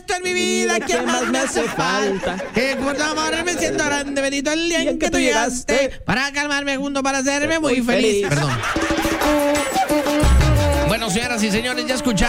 Cristo en mi vida, ¿quién más me hace falta? Que por tu amor me siento grande, bendito el día en que tú llegaste, para calmarme junto, para hacerme muy feliz. Perdón. Bueno, señoras y señores, ya escucharon.